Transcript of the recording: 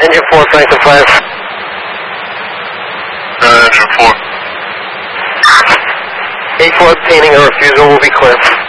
Engine 4, Franklin 5. Engine 4. 8-4 obtaining a refusal will be clear.